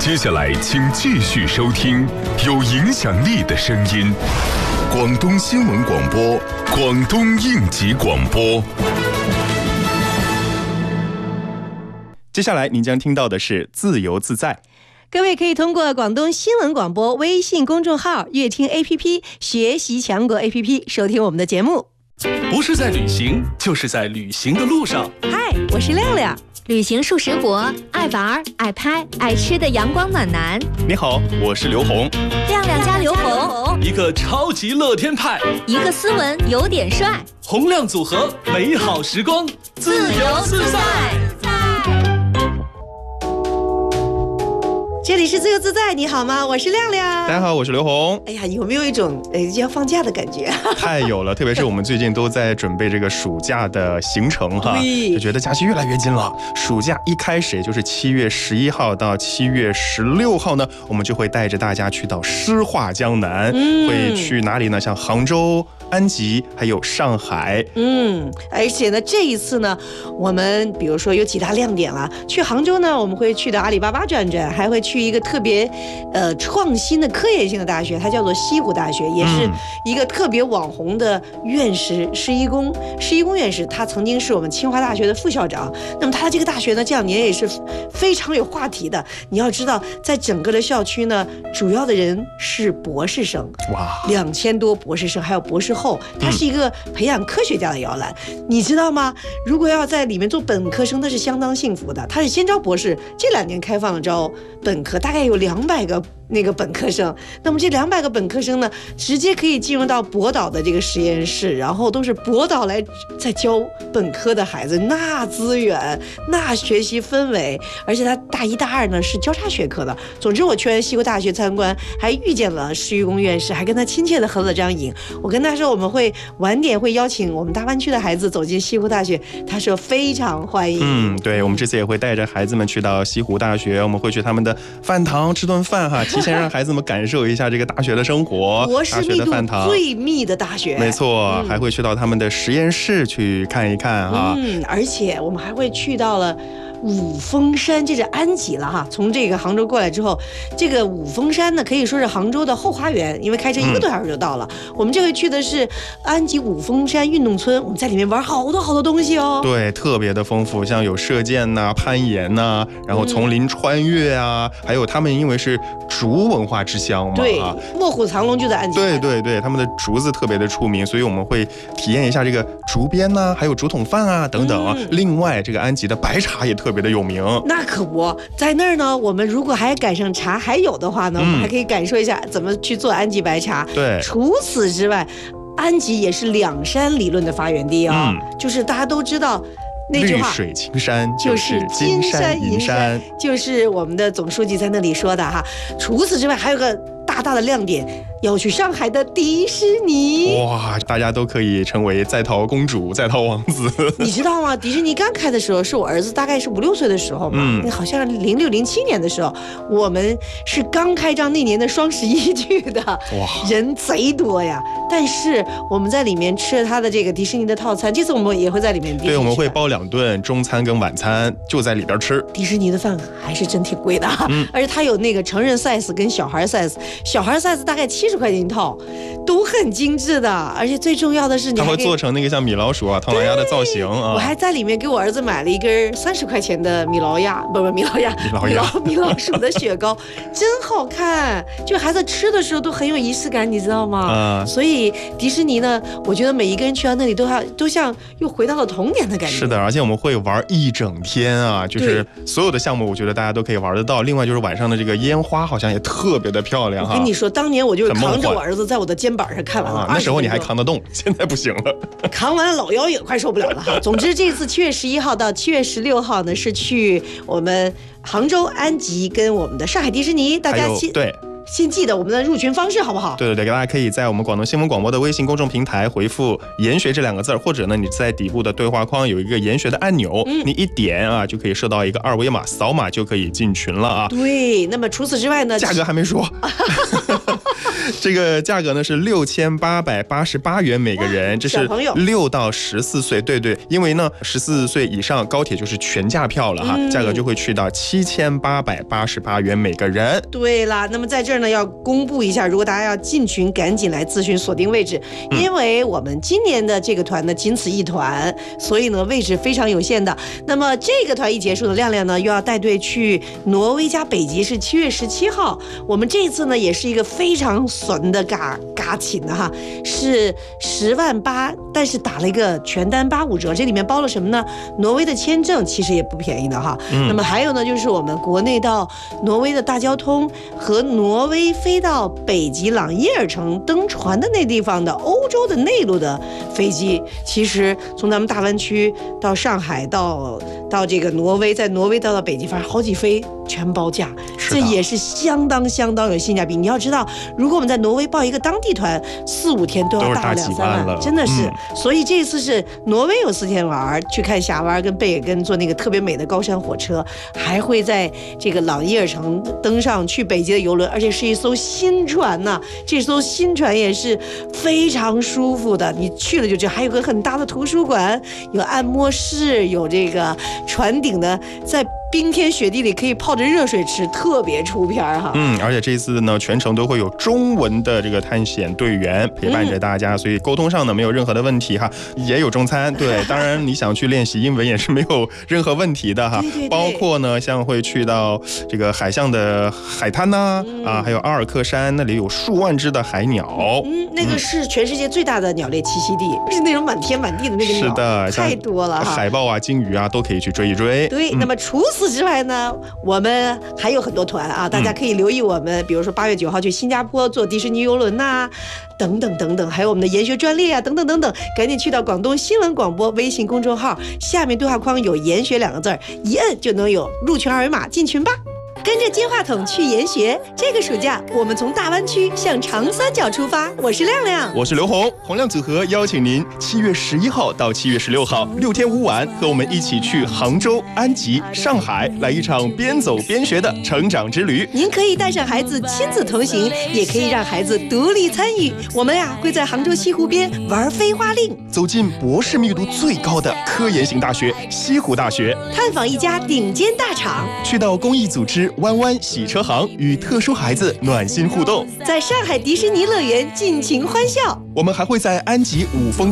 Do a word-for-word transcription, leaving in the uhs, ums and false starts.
接下来，请继续收听有影响力的声音——广东新闻广播、广东应急广播。 接下来您将听到的是自由自在。 各位可以通过广东新闻广播微信公众号、乐听 A P P、学习强国 A P P 收听我们的节目。 不是在旅行，就是在旅行的路上。 嗨，我是亮亮。 旅行数十国，爱玩、爱拍、爱吃的阳光暖男。 你好，我是刘红。 亮亮加刘红， 一个超级乐天派， 一个斯文有点帅， 洪亮组合，美好时光，自由自在。 这里是自由自在，你好吗？我是亮亮。 大家好，我是刘红。 哎呀，有没有一种呃要放假的感觉？ 太有了，特别是我们最近都在准备这个暑假的行程哈，就觉得假期越来越近了。暑假一开始，也就是七月十一号到七月十六号呢，我们就会带着大家去到诗画江南，嗯、会去哪里呢？像杭州、安吉，还有上海。 嗯，而且呢，这一次呢，我们比如说有几大亮点了。去杭州呢，我们会去到阿里巴巴转转，还会去一个特别呃创新的科研性的大学，它叫做西湖大学，也是一个特别网红的院士施一公。施一公院士，他曾经是我们清华大学的副校长。那么他这个大学呢，这两年也是非常有话题的。你要知道，在整个的校区呢，主要的人是博士生，哇，两千多博士生，还有博士后，它是一个培养科学家的摇篮。嗯、你知道吗？如果要在里面做本科生，那是相当幸福的。他是先招博士，这两年开放了招本科，大概有两百个那个本科生。那么这两百个本科生呢，直接可以进入到博导的这个实验室，然后都是博导来在教本科的孩子，那资源，那学习氛围，而且他大一大二呢是交叉学科的。总之，我去完西湖大学参观，还遇见了施一公院士，还跟他亲切的合了张影。我跟他说，我们会晚点会邀请我们大湾区的孩子走进西湖大学，他说非常欢迎。 嗯，对，我们这次也会带着孩子们去到西湖大学，我们会去他们的饭堂吃顿饭哈，提前让孩子们感受一下这个大学的生活， 博士密度最密的大学， 没错、嗯，还会去到他们的实验室去看一看哈。 嗯，而且我们还会去到了五峰山，这是安吉了哈。从这个杭州过来之后，这个五峰山呢可以说是杭州的后花园，因为开车一个多小时就到了。嗯、我们这回去的是安吉五峰山运动村，我们在里面玩好多好多东西哦。 对，特别的丰富，像有射箭呐、啊、攀岩呐、啊，然后丛林穿越啊，嗯、还有他们因为是竹文化之乡嘛， 对，卧虎藏龙就在安吉。 对对对，他们的竹子特别的出名，所以我们会体验一下这个竹编呐、啊，还有竹筒饭啊等等啊。嗯、另外，这个安吉的白茶也特别的有名。 那可不，在那儿呢，我们如果还赶上茶还有的话呢，嗯、我们还可以感受一下怎么去做安吉白茶。 对， 除此之外，安吉也是两山理论的发源地啊、哦嗯，就是大家都知道。那句话， 绿水青山就是金山银山， 就是我们的总书记在那里说的哈。除此之外，还有个大大的亮点，要去上海的迪士尼。 哇，大家都可以成为在逃公主、在逃王子。 你知道吗？迪士尼刚开的时候，是我儿子大概是五六岁的时候嘛，嗯，好像零六零七年的时候，我们是刚开张那年的双十一去的，哇，人贼多呀。但是我们在里面吃了他的这个迪士尼的套餐，这次我们也会在里面。 对，我们会包两顿中餐跟晚餐，就在里边吃。 迪士尼的饭还是真挺贵的，嗯，而且它有那个成人 size 跟小孩 size， 小孩 size 大概七十块钱一套，都很精致的。而且最重要的是，你它会做成那个像米老鼠啊、唐老鸭的造型啊。 我还在里面给我儿子买了一根三十块钱的米老鸭，不不米老鸭， 米老鸭米老鼠的雪糕，真好看。就孩子吃的时候都很有仪式感，你知道吗？啊，所以迪士尼呢，我觉得每一个人去到那里都要都像又回到了童年的感觉。 是的，而且我们会玩一整天啊，就是所有的项目，我觉得大家都可以玩得到。另外就是晚上的这个烟花，好像也特别的漂亮哈。 我跟你说，当年我就是扛着我儿子在我的肩膀上看完了， 啊、那时候你还扛得动，现在不行了。 扛完了老腰也快受不了了哈。总之，这次七月十一号到七月十六号呢，是去我们杭州安吉跟我们的上海迪士尼，大家对。 先记得我们的入群方式好不好？ 对对对，大家可以在我们广东新闻广播的微信公众平台回复研学这两个字，或者呢你在底部的对话框有一个研学的按钮，嗯、你一点啊就可以收到一个二维码，扫码就可以进群了啊。 对，那么除此之外呢， 价格还没说这个价格呢是六千八百八十八元每个人，这是六到十四岁，对对，因为呢十四岁以上高铁就是全价票了哈，嗯、价格就会去到七千八百八十八元每个人。 对啦，那么在这儿呢要公布一下，如果大家要进群，赶紧来咨询锁定位置，嗯、因为我们今年的这个团呢仅此一团，所以呢位置非常有限的。那么这个团一结束的亮亮呢又要带队去挪威加北极，是七月十七号。我们这次呢也是一个非常损的嘎嘎请的哈，是十万八，但是打了一个全单八五折，这里面包了什么呢？挪威的签证其实也不便宜的哈。嗯、那么还有呢，就是我们国内到挪威的大交通和挪威飞到北极朗耶尔城登船的那地方的欧洲的内陆的飞机，其实从咱们大湾区到上海到到这个挪威，在挪威到到北极，反正好几飞全包价，这也是相当相当有性价比。你要知道，如果我们在挪威报一个当地团，四五天都要大两三万了，真的是。嗯、所以这次是挪威有四天玩，去看峡湾跟贝尔根，坐那个特别美的高山火车，还会在这个朗耶尔城登上去北极的游轮，而且是一艘新船呐、啊。这艘新船也是非常舒服的，你去了就知道，还有个很大的图书馆，有按摩室，有这个船顶的在冰天雪地里可以泡着热水吃，特别出片哈。 嗯，而且这次呢，全程都会有中文的这个探险队员陪伴着大家，嗯、所以沟通上呢没有任何的问题哈。也有中餐，对，当然你想去练习英文也是没有任何问题的哈。 对对对， 包括呢，像会去到这个海象的海滩呐、啊，嗯、啊，还有阿尔克山那里有数万只的海鸟。 嗯，那个是全世界最大的鸟类栖息地，嗯、是那种满天满地的那个鸟， 是的， 太多了哈。 海豹啊、鲸鱼啊都可以去追一追。 对，嗯、那么除此除此之外呢，我们还有很多团啊，大家可以留意我们，嗯、比如说八月九号去新加坡坐迪士尼游轮呐、啊，等等等等，还有我们的研学专列啊，等等等等，赶紧去到广东新闻广播微信公众号，下面对话框有研学两个字，一摁就能有入群二维码进群吧。跟着金话筒去研学，这个暑假我们从大湾区向长三角出发。我是亮亮， 我是刘红，洪亮组合邀请您七月十一号到七月十六号六天五晚，和我们一起去杭州、安吉、上海，来一场边走边学的成长之旅。 您可以带上孩子亲子同行，也可以让孩子独立参与。我们呀会在杭州西湖边玩飞花令， 走进博士密度最高的科研型大学西湖大学， 探访一家顶尖大厂， 去到公益组织弯弯洗车行，与特殊孩子暖心互动， 在上海迪士尼乐园尽情欢笑。 我们还会在安吉五峰